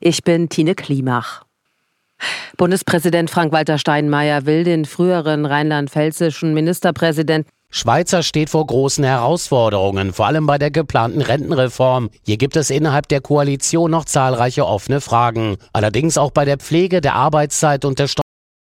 Ich bin Tine Klimach. Bundespräsident Frank-Walter Steinmeier will den früheren rheinland-pfälzischen Ministerpräsidenten. Schweizer steht vor großen Herausforderungen, vor allem bei der geplanten Rentenreform. Hier gibt es innerhalb der Koalition noch zahlreiche offene Fragen. Allerdings auch bei der Pflege, der Arbeitszeit und der